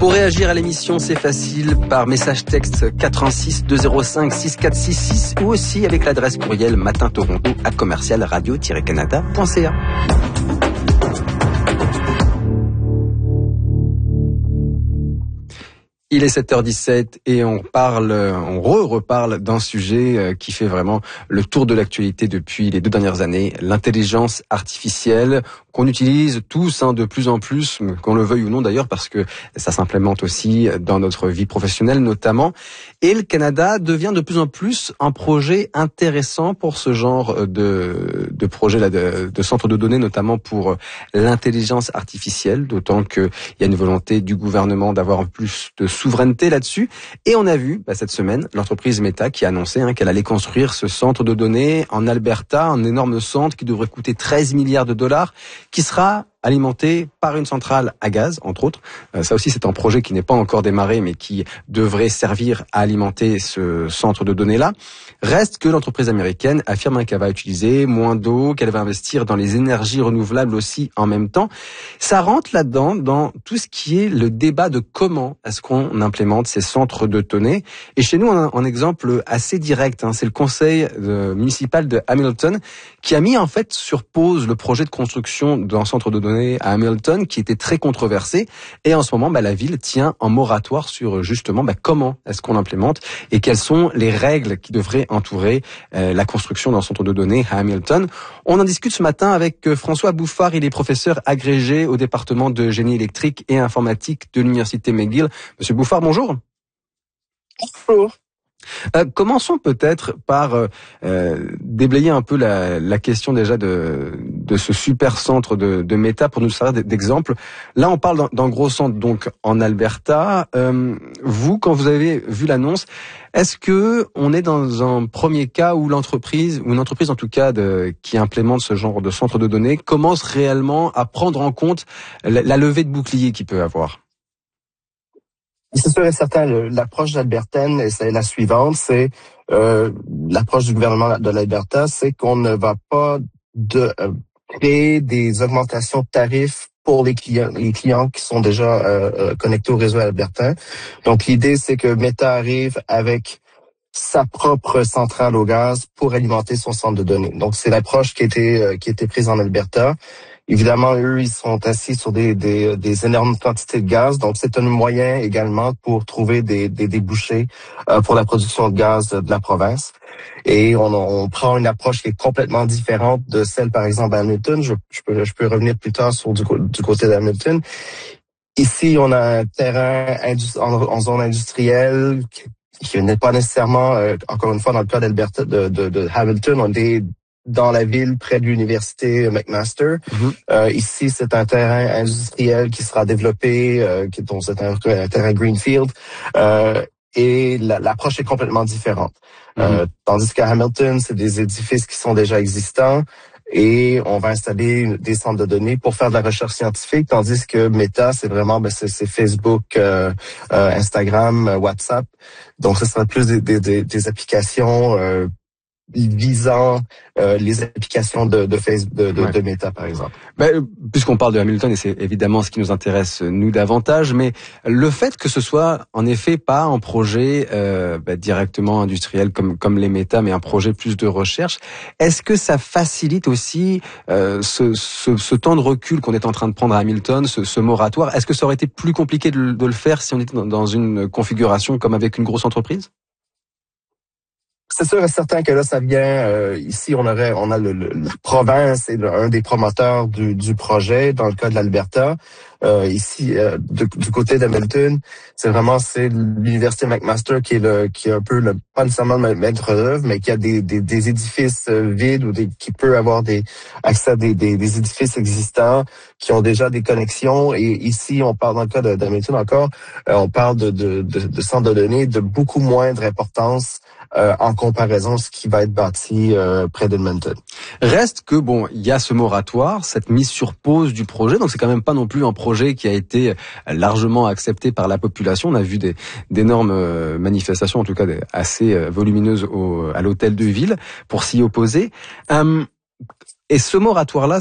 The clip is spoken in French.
Pour réagir à l'émission, c'est facile par message texte 86 205 6466 ou aussi avec l'adresse courriel matintoronto@commercialradio-canada.ca. Il est 7h17 et on reparle d'un sujet qui fait vraiment le tour de l'actualité depuis les 2 dernières années, l'intelligence artificielle qu'on utilise tous de plus en plus, qu'on le veuille ou non d'ailleurs, parce que ça s'implémente aussi dans notre vie professionnelle notamment. Et le Canada devient de plus en plus un projet intéressant pour ce genre de projet là, de centre de données, notamment pour l'intelligence artificielle, d'autant qu'il y a une volonté du gouvernement d'avoir plus de souveraineté là-dessus. Et on a vu cette semaine l'entreprise Meta qui a annoncé qu'elle allait construire ce centre de données en Alberta, un énorme centre qui devrait coûter 13 milliards de dollars, qui sera alimenté par une centrale à gaz, entre autres. Ça aussi, c'est un projet qui n'est pas encore démarré, mais qui devrait servir à alimenter ce centre de données-là. Reste que l'entreprise américaine affirme qu'elle va utiliser moins d'eau, qu'elle va investir dans les énergies renouvelables aussi en même temps. Ça rentre là-dedans, dans tout ce qui est le débat de comment est-ce qu'on implémente ces centres de données. Et chez nous, on a un exemple assez direct. C'est le conseil municipal de Hamilton qui a mis en fait sur pause le projet de construction d'un centre de données à Hamilton qui était très controversé. Et en ce moment, la ville tient un moratoire sur justement comment est-ce qu'on l'implémente et quelles sont les règles qui devraient entourer la construction d'un centre de données à Hamilton. On en discute ce matin avec François Bouffard. Il est professeur agrégé au département de génie électrique et informatique de l'université McGill. Monsieur Bouffard, bonjour. Bonjour. Commençons peut-être par déblayer un peu la question déjà de ce super centre de Meta pour nous servir d'exemple. Là, on parle d'un gros centre donc en Alberta. Vous, quand vous avez vu l'annonce, est-ce que on est dans un premier cas où l'entreprise, ou une entreprise en tout cas qui implémente ce genre de centre de données, commence réellement à prendre en compte la levée de bouclier qu'il peut avoir? C'est sûr et certain, l'approche d'Albertaine, c'est la suivante, c'est l'approche du gouvernement de l'Alberta, c'est qu'on ne va pas créer des augmentations de tarifs pour les clients qui sont déjà connectés au réseau albertain. Donc l'idée, c'est que Meta arrive avec sa propre centrale au gaz pour alimenter son centre de données. Donc c'est l'approche qui a été prise en Alberta. Évidemment, eux, ils sont assis sur des énormes quantités de gaz, donc c'est un moyen également pour trouver des débouchés pour la production de gaz de la province. Et on prend une approche qui est complètement différente de celle, par exemple, d'Hamilton. Je peux revenir plus tard sur du côté d'Hamilton. Ici, on a un terrain en zone industrielle qui n'est pas nécessairement, encore une fois, dans le cas d'Alberta, de Hamilton, on est dans la ville près de l'université McMaster. Ici, c'est un terrain industriel qui sera développé, donc c'est un terrain greenfield, et l'approche est complètement différente. Tandis qu'à Hamilton, c'est des édifices qui sont déjà existants et on va installer des centres de données pour faire de la recherche scientifique, tandis que Meta, c'est vraiment c'est Facebook, Instagram, WhatsApp. Donc, ce sera plus des applications visant les applications de Facebook, de Meta, par exemple. Puisqu'on parle de Hamilton, et c'est évidemment ce qui nous intéresse nous davantage, mais le fait que ce soit en effet pas un projet directement industriel comme les Meta, mais un projet plus de recherche, est-ce que ça facilite aussi ce temps de recul qu'on est en train de prendre à Hamilton, ce moratoire? Est-ce que ça aurait été plus compliqué de le faire si on était dans une configuration comme avec une grosse entreprise? C'est sûr et certain que là, ça vient ici, on a la province et un des promoteurs du projet, dans le cas de l'Alberta. Ici, du côté d'Hamilton, c'est l'université McMaster qui est un peu pas nécessairement le maître d'œuvre, mais qui a des édifices vides ou qui peut avoir accès à des édifices existants qui ont déjà des connexions. Et ici, on parle dans le cas d'Hamilton encore, on parle de centres de données de beaucoup moindre importance en comparaison à ce qui va être bâti près d'Edmonton. Reste que il y a ce moratoire, cette mise sur pause du projet, donc c'est quand même pas non plus un projet qui a été largement accepté par la population. On a vu d'énormes manifestations, en tout cas assez volumineuses à l'hôtel de ville pour s'y opposer. Et ce moratoire-là,